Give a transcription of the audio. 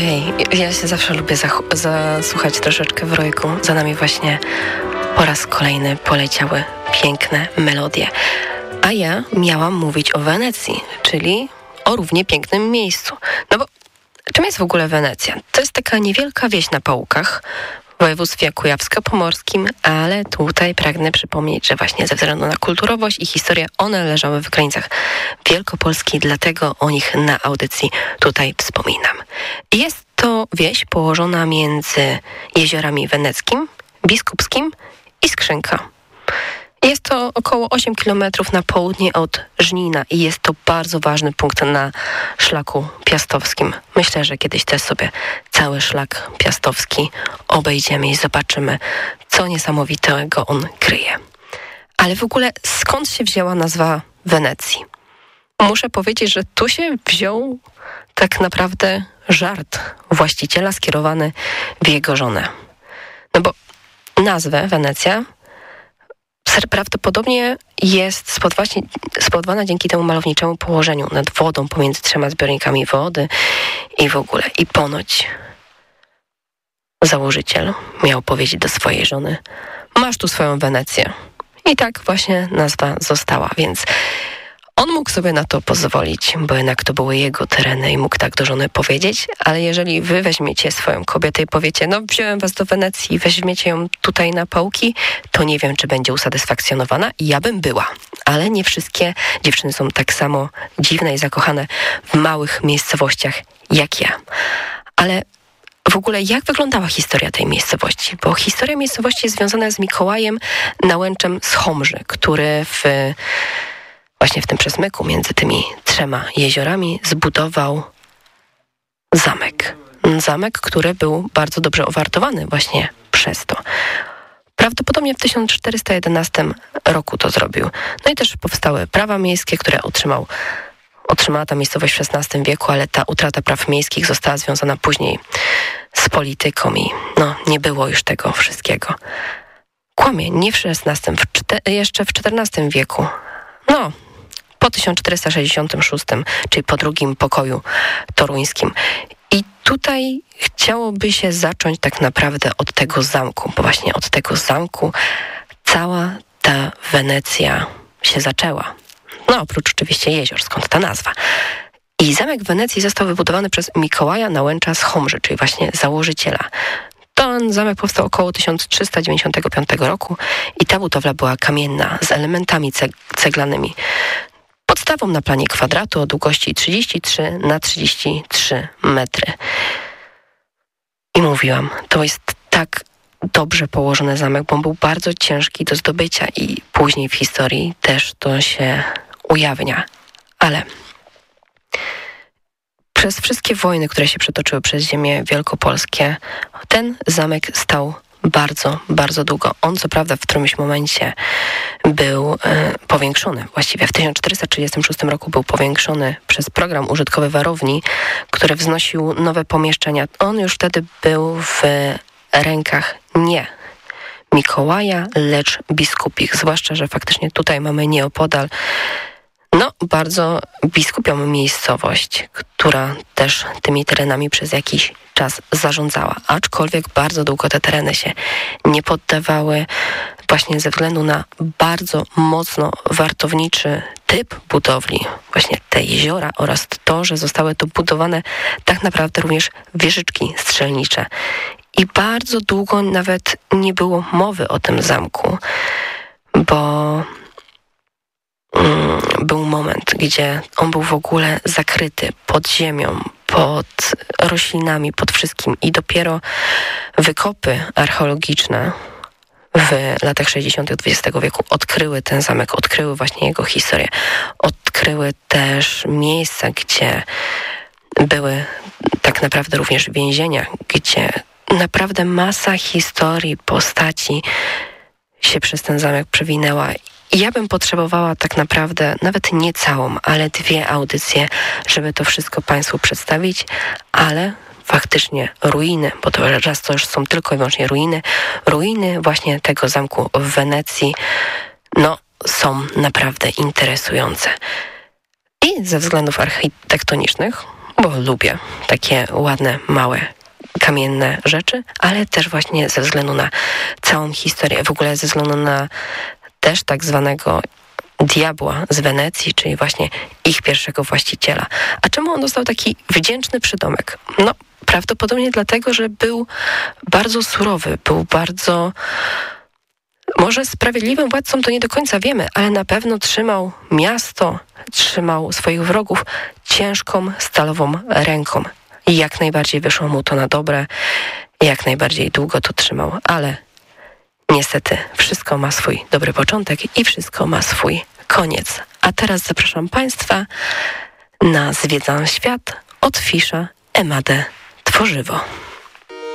Ojej, ja się zawsze lubię zasłuchać troszeczkę w rojku. Za nami właśnie po raz kolejny poleciały piękne melodie. A ja miałam mówić o Wenecji, czyli o równie pięknym miejscu. No bo czym jest w ogóle Wenecja? To jest taka niewielka wieś na Pałukach w województwie kujawsko-pomorskim, ale tutaj pragnę przypomnieć, że właśnie ze względu na kulturowość i historię one leżały w granicach Wielkopolski, dlatego o nich na audycji tutaj wspominam. Jest to wieś położona między jeziorami Weneckim, Biskupskim i Skrzynka. Jest to około 8 km na południe od Żnina i jest to bardzo ważny punkt na szlaku piastowskim. Myślę, że kiedyś też sobie cały szlak piastowski obejdziemy i zobaczymy, co niesamowitego on kryje. Ale w ogóle skąd się wzięła nazwa Wenecji? Muszę powiedzieć, że tu się wziął tak naprawdę żart właściciela skierowany w jego żonę. No bo nazwę Wenecja prawdopodobnie jest spowodowana dzięki temu malowniczemu położeniu nad wodą pomiędzy 3 zbiornikami wody i w ogóle. I ponoć założyciel miał powiedzieć do swojej żony: masz tu swoją Wenecję. I tak właśnie nazwa została, więc on mógł sobie na to pozwolić, bo jednak to były jego tereny i mógł tak do żony powiedzieć, ale jeżeli wy weźmiecie swoją kobietę i powiecie: no wziąłem was do Wenecji i weźmiecie ją tutaj na Pałki, to nie wiem, czy będzie usatysfakcjonowana. Ja bym była, ale nie wszystkie dziewczyny są tak samo dziwne i zakochane w małych miejscowościach jak ja. Ale w ogóle jak wyglądała historia tej miejscowości? Bo historia miejscowości jest związana z Mikołajem Nałęczem z Chomży, który właśnie w tym przesmyku między tymi 3 jeziorami zbudował zamek. Zamek, który był bardzo dobrze owartowany właśnie przez to. Prawdopodobnie w 1411 roku to zrobił. No i też powstały prawa miejskie, które otrzymała ta miejscowość w XVI wieku, ale ta utrata praw miejskich została związana później z polityką i nie było już tego wszystkiego. Kłamie, nie w XVI, jeszcze w XIV wieku. Po 1466, czyli po drugim pokoju toruńskim. I tutaj chciałoby się zacząć tak naprawdę od tego zamku, bo właśnie od tego zamku cała ta Wenecja się zaczęła. Oprócz oczywiście jezior, skąd ta nazwa. I zamek w Wenecji został wybudowany przez Mikołaja Nałęcza z Chomży, czyli właśnie założyciela. Ten zamek powstał około 1395 roku i ta budowla była kamienna, z elementami ceglanymi. Podstawą na planie kwadratu o długości 33 na 33 metry. I mówiłam, to jest tak dobrze położony zamek, bo on był bardzo ciężki do zdobycia i później w historii też to się ujawnia. Ale przez wszystkie wojny, które się przetoczyły przez ziemię wielkopolskie, ten zamek stał bardzo, bardzo długo. On co prawda w którymś momencie był powiększony. Właściwie w 1436 roku był powiększony przez program użytkowy warowni, który wznosił nowe pomieszczenia. On już wtedy był w rękach nie Mikołaja, lecz biskupich. Zwłaszcza, że faktycznie tutaj mamy nieopodal bardzo biskupią miejscowość, która też tymi terenami przez jakiś czas zarządzała. Aczkolwiek bardzo długo te tereny się nie poddawały właśnie ze względu na bardzo mocno wartowniczy typ budowli. Właśnie te jeziora oraz to, że zostały tu budowane tak naprawdę również wieżyczki strzelnicze. I bardzo długo nawet nie było mowy o tym zamku, bo był moment, gdzie on był w ogóle zakryty pod ziemią, pod roślinami, pod wszystkim i dopiero wykopy archeologiczne w latach 60. XX wieku odkryły ten zamek, odkryły właśnie jego historię, odkryły też miejsca, gdzie były tak naprawdę również więzienia, gdzie naprawdę masa historii, postaci się przez ten zamek przewinęła. I ja bym potrzebowała tak naprawdę nawet nie całą, ale 2 audycje, żeby to wszystko Państwu przedstawić, ale faktycznie ruiny, bo to już są tylko i wyłącznie ruiny właśnie tego zamku w Wenecji, są naprawdę interesujące. I ze względów architektonicznych bo lubię takie ładne, małe, kamienne rzeczy, ale też właśnie ze względu na całą historię, w ogóle ze względu na też tak zwanego diabła z Wenecji, czyli właśnie ich pierwszego właściciela. A czemu on dostał taki wdzięczny przydomek? No, prawdopodobnie dlatego, że był bardzo surowy, był bardzo... Może sprawiedliwym władcą to nie do końca wiemy, ale na pewno trzymał miasto, trzymał swoich wrogów ciężką, stalową ręką. I jak najbardziej wyszło mu to na dobre, jak najbardziej długo to trzymał, ale niestety wszystko ma swój dobry początek i wszystko ma swój koniec. A teraz zapraszam Państwa na Zwiedzam Świat od Fisza Emade Tworzywo.